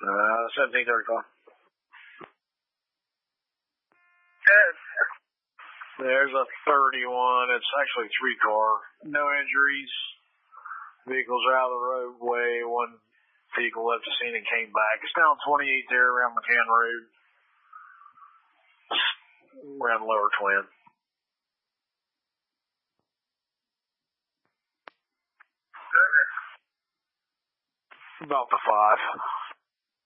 1735. Good. There's a 31. It's actually 3-car. No injuries. Vehicles are out of the roadway. One vehicle left the scene and came back. It's down 28 there around McCann Road. Around Lower Twin. Good. About the 5.